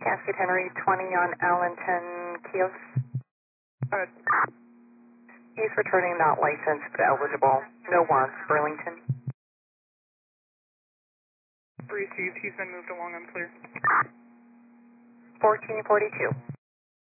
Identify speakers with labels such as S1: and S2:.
S1: Cascade Henry 20 on Allenton Kios. He's returning not licensed but eligible. No wants, Burlington.
S2: Received, he's been moved along, I'm clear.
S1: 1442.